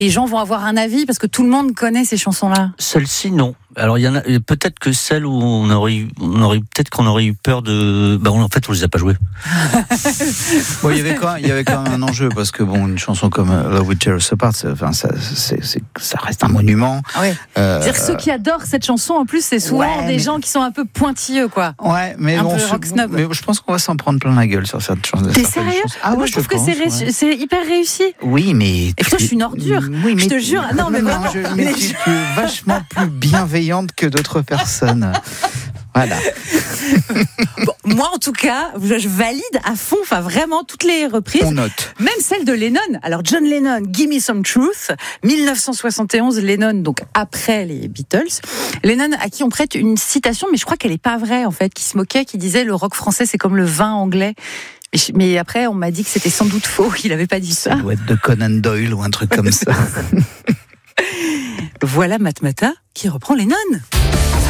les gens vont avoir un avis parce que tout le monde connaît ces chansons-là. Celle-ci, non. Alors il y en a peut-être que celle où on aurait eu peur de. En fait, on les a pas jouées. Il y avait quand même un enjeu parce que une chanson comme Love Will Tear Us Apart, ça reste un monument. Ah ouais. C'est-à-dire ceux qui adorent cette chanson, en plus, c'est souvent des gens qui sont un peu pointilleux, quoi. Ouais, mais un peu rock snob. Mais je pense qu'on va s'en prendre plein la gueule sur cette chanson. T'es sérieux? Moi, je trouve que c'est hyper réussi. Oui, mais. Et toi, je suis une ordure. Oui, mais je te jure. Non, mais vraiment. Tu es vachement plus bienveillante que d'autres personnes. Voilà. Moi, en tout cas, je valide à fond, vraiment toutes les reprises. On note. Même celle de Lennon. Alors, John Lennon, Give Me Some Truth, 1971, Lennon, donc après les Beatles. Lennon, à qui on prête une citation, mais je crois qu'elle n'est pas vraie, en fait, qui se moquait, qui disait le rock français, c'est comme le vin anglais. Mais après, on m'a dit que c'était sans doute faux, il n'avait pas dit ça. Ça doit être de Conan Doyle ou un truc comme ça. Voilà Matmata qui reprend Lennon.